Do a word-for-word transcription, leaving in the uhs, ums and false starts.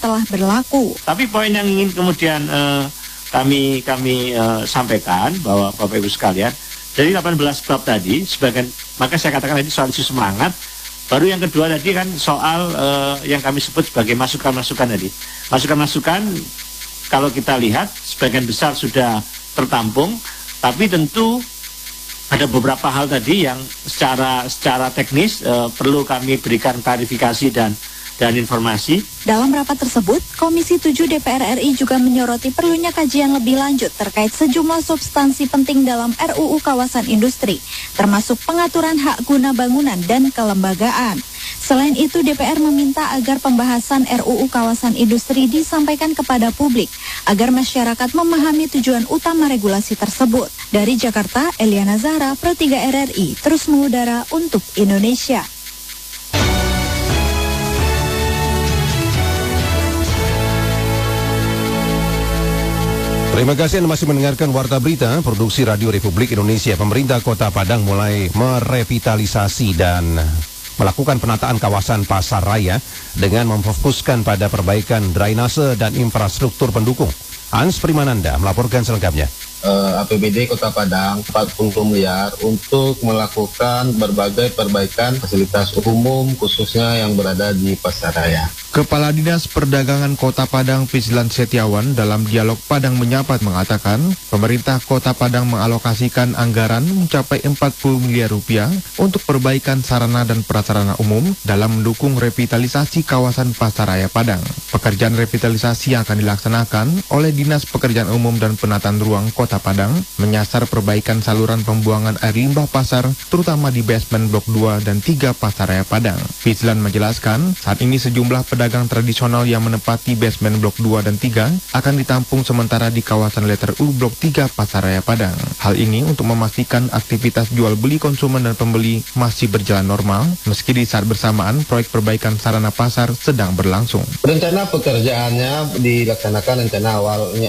telah berlaku. Tapi poin yang ingin kemudian uh, kami kami uh, sampaikan bahwa Bapak Ibu sekalian, dari delapan belas bab tadi, sebagian, maka saya katakan tadi soal isu semangat. Baru yang kedua tadi kan soal uh, yang kami sebut sebagai masukan-masukan tadi. Masukan-masukan kalau kita lihat sebagian besar sudah tertampung, tapi tentu ada beberapa hal tadi yang secara secara teknis uh, perlu kami berikan klarifikasi dan dan informasi. Dalam rapat tersebut, Komisi tujuh D P R R I juga menyoroti perlunya kajian lebih lanjut terkait sejumlah substansi penting dalam R U U Kawasan Industri, termasuk pengaturan hak guna bangunan dan kelembagaan. Selain itu, D P R meminta agar pembahasan R U U Kawasan Industri disampaikan kepada publik, agar masyarakat memahami tujuan utama regulasi tersebut. Dari Jakarta, Eliana Zahra, Pro tiga R R I, terus mengudara untuk Indonesia. Terima kasih Anda masih mendengarkan Warta Berita, produksi Radio Republik Indonesia. Pemerintah Kota Padang mulai merevitalisasi dan melakukan penataan kawasan Pasar Raya dengan memfokuskan pada perbaikan drainase dan infrastruktur pendukung. Hans Primananda melaporkan selengkapnya. Uh, A P B D Kota Padang empat puluh miliar untuk melakukan berbagai perbaikan fasilitas umum khususnya yang berada di Pasar Raya. Kepala Dinas Perdagangan Kota Padang Fislan Setiawan dalam dialog Padang Menyapa mengatakan, pemerintah Kota Padang mengalokasikan anggaran mencapai empat puluh miliar rupiah untuk perbaikan sarana dan prasarana umum dalam mendukung revitalisasi kawasan Pasar Raya Padang. Pekerjaan revitalisasi yang akan dilaksanakan oleh Dinas Pekerjaan Umum dan Penataan Ruang Kota Padang menyasar perbaikan saluran pembuangan air limbah pasar, terutama di basement blok dua dan tiga Pasar Raya Padang. Fislan menjelaskan, saat ini sejumlah pedagang tradisional yang menempati basement blok dua dan tiga akan ditampung sementara di kawasan letter U blok tiga Pasar Raya Padang. Hal ini untuk memastikan aktivitas jual beli konsumen dan pembeli masih berjalan normal, meski di saat bersamaan proyek perbaikan sarana pasar sedang berlangsung. Rencana pekerjaannya dilaksanakan rencana awalnya